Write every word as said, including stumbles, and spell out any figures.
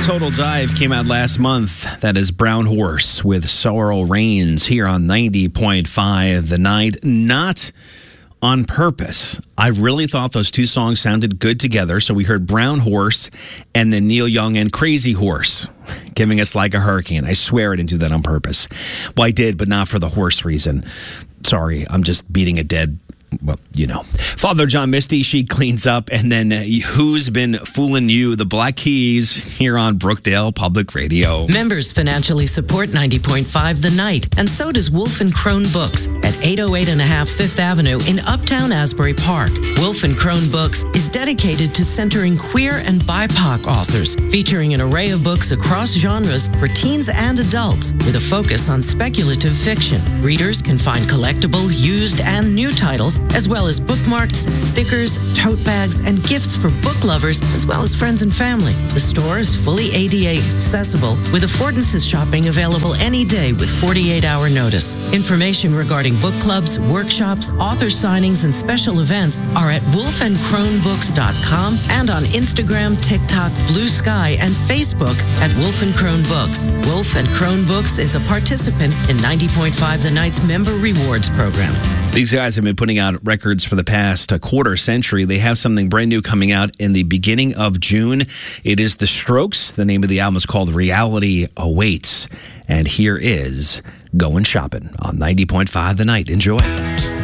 Total Dive came out last month. That is Brown Horse with Sorrow Reigns here on ninety point five The Night. Not on purpose. I really thought those two songs sounded good together. So we heard Brown Horse and then Neil Young and Crazy Horse, giving us Like a Hurricane. I swear I didn't do that on purpose. Well, I did, but not for the horse reason. Sorry, I'm just beating a dead, well, you know. Father John Misty, She Cleans Up, and then uh, Who's Been Fooling You? The Black Keys here on Brookdale Public Radio. Members financially support ninety point five The Night, and so does Wolf and Crone Books at eight oh eight and a half Fifth Avenue in Uptown Asbury Park. Wolf and Crone Books is dedicated to centering queer and B I P O C authors, featuring an array of books across genres for teens and adults, with a focus on speculative fiction. Readers can find collectible, used, and new titles, as well as bookmarks, stickers, tote bags, and gifts for book lovers, as well as friends and family. The store is fully A D A accessible, with affordances shopping available any day with forty-eight hour notice. Information regarding book clubs, workshops, author signings, and special events are at wolf and crone books dot com and on Instagram, TikTok, Blue Sky, and Facebook at Wolf and Crone Books. Wolf and Crone Books is a participant in ninety point five The Night's Member Rewards Program. These guys have been putting out records for the past uh, quarter century. They have something brand new coming out in the beginning of June. It is The Strokes. The name of the album is called Reality Awaits. And here is Going Shopping on ninety point five The Night. Enjoy.